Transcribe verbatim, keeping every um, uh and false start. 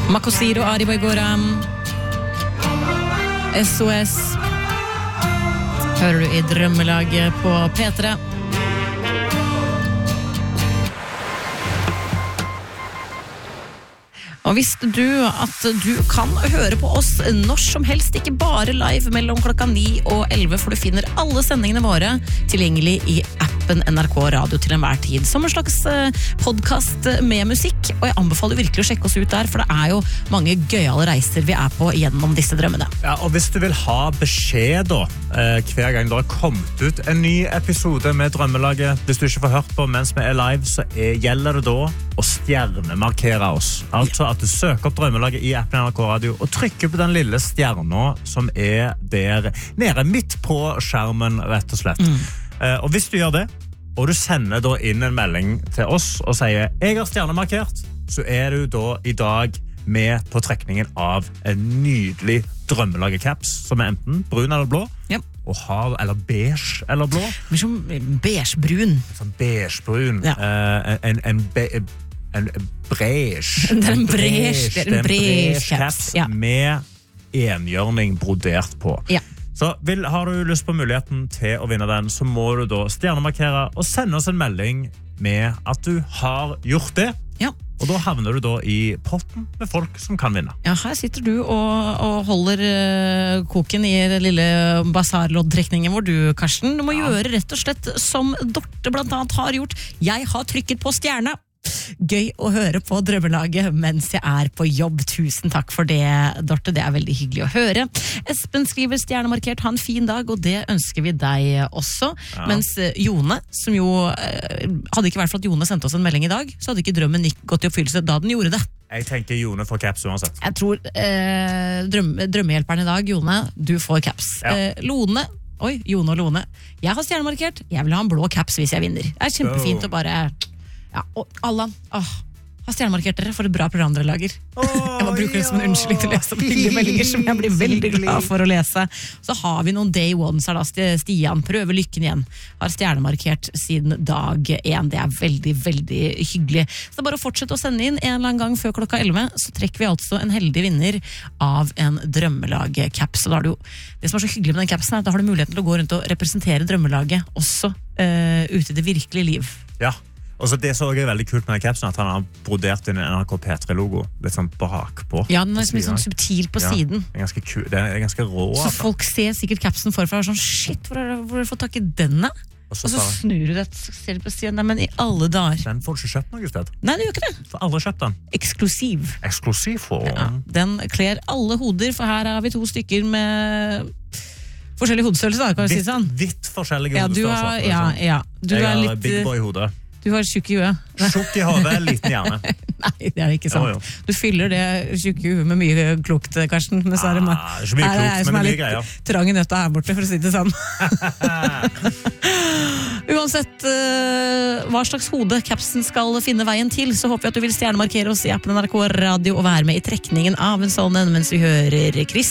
Makosiro Ariboigora, S O S. Hører du i drømmelaget på P tre. Og visste du at du kan høre på oss når som helst, ikke bare live mellom klokka ni og elleve, for du finner alle sendingene våre tilgjengelig i appen N R K Radio til enhver tid, som en slags podcast med musikk, og jeg anbefaler virkelig å sjekke oss ut der, for det er jo mange gøyale reiser vi er på gjennom disse drømmene. Ja, og hvis du vil ha beskjed da, hver gang det har kommet ut en ny episode med Drømmelaget, hvis du ikke får hørt på mens vi er live, så er, gjelder det da å stjernemarkere oss. Altså at du søker opp Drømmelaget i appen N R K Radio og trykker på den lille stjerna som er der nede midt på skjermen, rett og slett. Mm. Uh, og hvis du gjør det, og du sender da inn en melding til oss og sier «Jeg har stjernemarkert», så er du da i dag med på trekningen av en nydelig Drømmelaget-caps, som er enten brun eller blå, yep. og har, eller beige eller blå. Men som beige-brun. Sånn beige-brun. Ja. Uh, en, en, be, en beige. Det er en beige, det er en beige caps, ja. Med enhjørning brodert på. Ja. Så vil, har du lyst på muligheten til å vinne den, så må du da stjernemarkere og sende oss en melding med at du har gjort det. Ja. Og da havner du da i potten med folk som kan vinne. Ja, her sitter du og, og holder uh, koken i lille basarloddtrekningen vår, du, Karsten. Du må ja. gjøre rett og slett som Dorte blant annet har gjort. Jeg har trykket på stjerne. Gøy å høre på Drømmelaget mens jeg er på jobb. Tusen takk for det, Dorte. Det er veldig hyggelig å høre. Espen skriver stjernemarkert, ha en fin dag, og det ønsker vi deg også. Ja. Mens Jone, som jo hadde ikke vært for at Jone sendte oss en melding i dag, så hadde ikke drømmen gått i oppfyllelse da den gjorde det. Jeg tenker Jone får caps uansett. Jeg tror eh, drømme, drømmehjelperen i dag, Jone, du får caps. Ja. Eh, Lone, oi, Jone og Lone. Jeg har stjernemarkert, jeg vil ha en blå caps hvis jeg vinner. Det er kjempefint å bare... Ja, og Allan, åh, har stjernemarkert dere for et bra program dere lager. Oh, jeg må bruke det som en unnskyldning til å lese opp hyggelige meldinger som jeg blir veldig glad for å lese. Så har vi noen day ones her da, Stian, prøver lykken igjen. Har stjernemarkert siden dag én. Det er veldig, veldig hyggelig. Så det er bare å fortsette å sende inn en eller annen gang før klokka elleve, så trekker vi altså en heldig vinner av en Drømmelag-caps. Og da har du jo, det som er så hyggelig med den capsen er at da har du muligheten til å gå rundt og representere Drømmelaget også uh, ute i det virkelige liv. Ja. Og så det så jeg veldig kult med den capsen, at han har brodert inn en N R K P tre-logo litt sånn bakpå. Ja, den er litt sånn subtil på ja, siden. Det er ganske kul, det er ganske rå. Så altså. Folk ser sikkert capsen forfra og er sånn, shit, hvor har du fått tak i denne? Og så, og så bare, snur du det, ser du på siden, nei, men i alle dager. Den får du ikke kjøpt noe sted. Nei, du gjør ikke det. For aldri kjøpt den. Eksklusiv. Eksklusiv for... Ja, den kler alle hoder, for her har vi to stykker med... forskjellige hodestørrelser, kan du si sånn? Vitt forskjellige ja, hodestørrelser. Ja, ja. Du jeg er har litt... big boy i hodet. Du har tjukk i huet. Tjukk i hodet, liten hjerne. Nei, det er ikke sant. Jo, jo. Du fyller det tjukke huet med mye klokt, Karsten. Men så er det, ah, det er ikke mye klokt, men det er mye greier. Trang i nøtta her borte, for å si det sånn. Uansett uh, hva slags hode capsen skal finne veien til, så håper jeg at du vil stjernemarkere oss i appen N R K Radio og være med i trekningen av en sånn, mens vi hører Chris